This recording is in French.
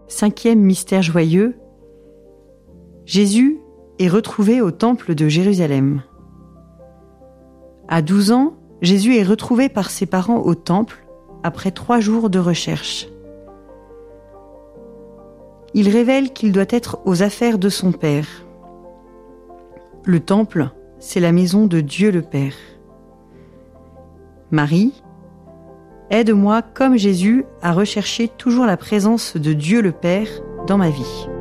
Cinquième mystère joyeux, Jésus est retrouvé au temple de Jérusalem. À 12 ans, Jésus est retrouvé par ses parents au temple après 3 jours de recherche. Il révèle qu'il doit être aux affaires de son Père. Le temple, c'est la maison de Dieu le Père. Marie, aide-moi comme Jésus à rechercher toujours la présence de Dieu le Père dans ma vie.